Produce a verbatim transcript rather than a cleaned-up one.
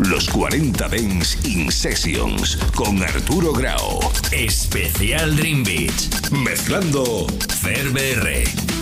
Los cuarenta Dance in Sessions con Arturo Grau. Especial Dream Beach. Mezclando Fer B R.